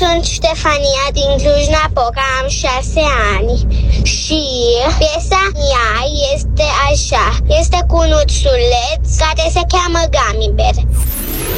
Sunt Ștefania din Cluj-Napoca, am 6 ani și piesa mea este așa. Este cu un ursuleț care se cheamă Gummy Bear.